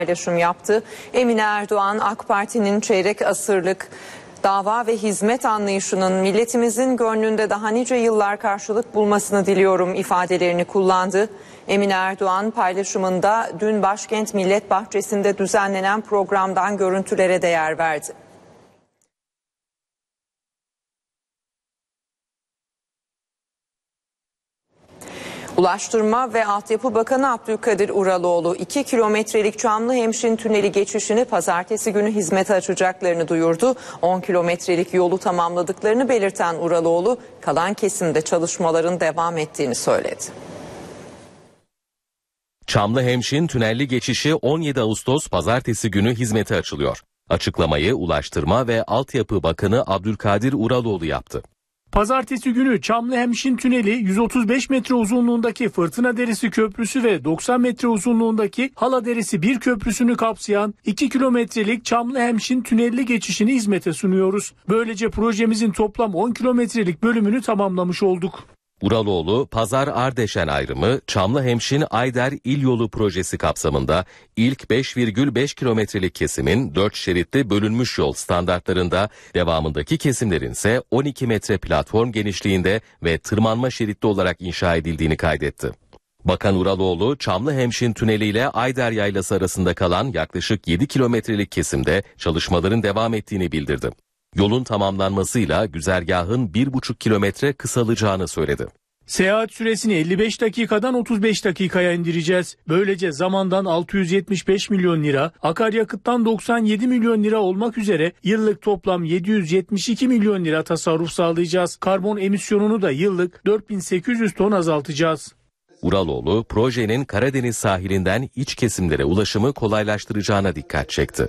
paylaşım yaptı. Emine Erdoğan, AK Parti'nin çeyrek asırlık dava ve hizmet anlayışının milletimizin gönlünde daha nice yıllar karşılık bulmasını diliyorum ifadelerini kullandı. Emine Erdoğan paylaşımında dün başkent Millet Bahçesi'nde düzenlenen programdan görüntülere de yer verdi. Ulaştırma ve Altyapı Bakanı Abdülkadir Uraloğlu 2 kilometrelik Çamlıhemşin Tüneli geçişini pazartesi günü hizmete açacaklarını duyurdu. 10 kilometrelik yolu tamamladıklarını belirten Uraloğlu, kalan kesimde çalışmaların devam ettiğini söyledi. Çamlıhemşin tünelli geçişi 17 Ağustos pazartesi günü hizmete açılıyor. Açıklamayı Ulaştırma ve Altyapı Bakanı Abdülkadir Uraloğlu yaptı. Pazartesi günü Çamlıhemşin Tüneli 135 metre uzunluğundaki Fırtına Deresi Köprüsü ve 90 metre uzunluğundaki Hala Deresi 1 köprüsünü kapsayan 2 kilometrelik Çamlıhemşin tünelli geçişini hizmete sunuyoruz. Böylece projemizin toplam 10 kilometrelik bölümünü tamamlamış olduk. Uraloğlu, Pazar-Ardeşen ayrımı Çamlıhemşin-Ayder İl Yolu projesi kapsamında ilk 5,5 kilometrelik kesimin 4 şeritli bölünmüş yol standartlarında, devamındaki kesimlerin ise 12 metre platform genişliğinde ve tırmanma şeritli olarak inşa edildiğini kaydetti. Bakan Uraloğlu, Çamlıhemşin Tüneli ile Ayder Yaylası arasında kalan yaklaşık 7 kilometrelik kesimde çalışmaların devam ettiğini bildirdi. Yolun tamamlanmasıyla güzergahın 1,5 kilometre kısalacağını söyledi. Seyahat süresini 55 dakikadan 35 dakikaya indireceğiz. Böylece zamandan 675 milyon lira, akaryakıttan 97 milyon lira olmak üzere yıllık toplam 772 milyon lira tasarruf sağlayacağız. Karbon emisyonunu da yıllık 4800 ton azaltacağız. Uraloğlu, projenin Karadeniz sahilinden iç kesimlere ulaşımı kolaylaştıracağına dikkat çekti.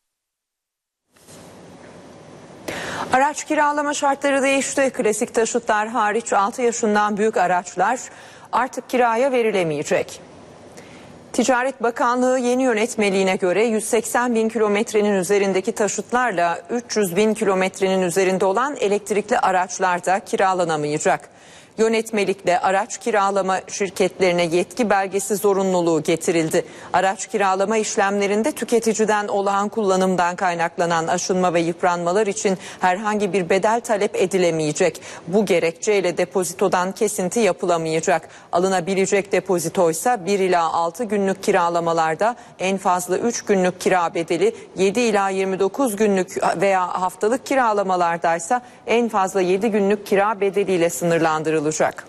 Araç kiralama şartları değişti. Klasik taşıtlar hariç 6 yaşından büyük araçlar artık kiraya verilemeyecek. Ticaret Bakanlığı yeni yönetmeliğine göre 180 bin kilometrenin üzerindeki taşıtlarla 300 bin kilometrenin üzerinde olan elektrikli araçlar da kiralanamayacak. Yönetmelikle araç kiralama şirketlerine yetki belgesi zorunluluğu getirildi. Araç kiralama işlemlerinde tüketiciden olağan kullanımdan kaynaklanan aşınma ve yıpranmalar için herhangi bir bedel talep edilemeyecek. Bu gerekçeyle depozitodan kesinti yapılamayacak. Alınabilecek depozitoysa 1 ila 6 günlük kiralamalarda en fazla 3 günlük kira bedeli, 7 ila 29 günlük veya haftalık kiralamalardaysa en fazla 7 günlük kira bedeliyle sınırlandırılacak.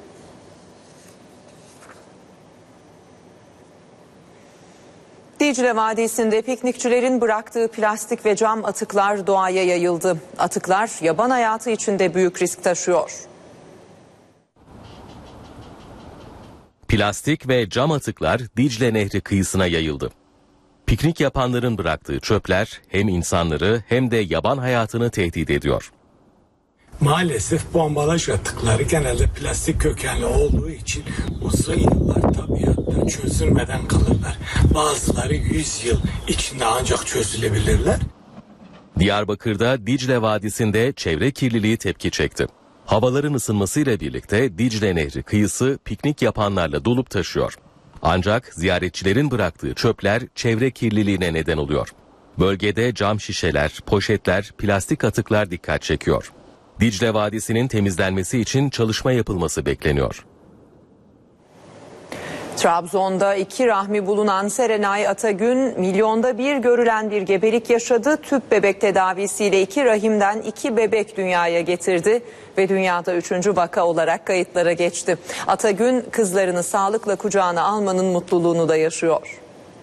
Dicle Vadisi'nde piknikçilerin bıraktığı plastik ve cam atıklar doğaya yayıldı. Atıklar yaban hayatı için de büyük risk taşıyor. Plastik ve cam atıklar Dicle Nehri kıyısına yayıldı. Piknik yapanların bıraktığı çöpler hem insanları hem de yaban hayatını tehdit ediyor. Maalesef bu ambalaj atıkları genelde plastik kökenli olduğu için uzun yıllar tabiatta çözülmeden kalırlar. Bazıları 100 yıl içinde ancak çözülebilirler. Diyarbakır'da Dicle Vadisi'nde çevre kirliliği tepki çekti. Havaların ısınmasıyla birlikte Dicle Nehri kıyısı piknik yapanlarla dolup taşıyor. Ancak ziyaretçilerin bıraktığı çöpler çevre kirliliğine neden oluyor. Bölgede cam şişeler, poşetler, plastik atıklar dikkat çekiyor. Dicle Vadisi'nin temizlenmesi için çalışma yapılması bekleniyor. Trabzon'da 2 rahmi bulunan Serenay Atagün milyonda bir görülen bir gebelik yaşadı. Tüp bebek tedavisiyle 2 rahimden 2 bebek dünyaya getirdi ve dünyada 3. vaka olarak kayıtlara geçti. Atagün kızlarını sağlıkla kucağına almanın mutluluğunu da yaşıyor.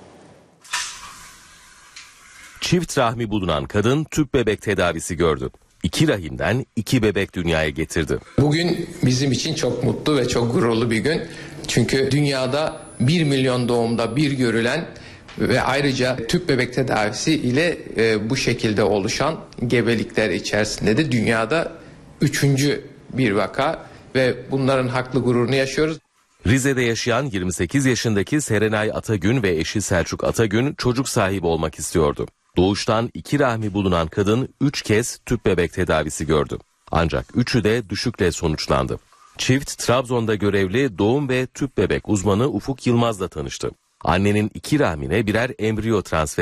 Çift rahmi bulunan kadın tüp bebek tedavisi gördü. 2 rahimden 2 bebek dünyaya getirdi. Bugün bizim için çok mutlu ve çok gururlu bir gün. Çünkü dünyada 1 milyon doğumda bir görülen ve ayrıca tüp bebek tedavisi ile bu şekilde oluşan gebelikler içerisinde de dünyada 3. bir vaka ve bunların haklı gururunu yaşıyoruz. Rize'de yaşayan 28 yaşındaki Serenay Atagün ve eşi Selçuk Atagün çocuk sahibi olmak istiyordu. Doğuştan 2 rahmi bulunan kadın 3 kez tüp bebek tedavisi gördü. Ancak 3'ü de düşükle sonuçlandı. Çift Trabzon'da görevli doğum ve tüp bebek uzmanı Ufuk Yılmaz'la tanıştı. Annenin 2 rahmine birer embriyo transfer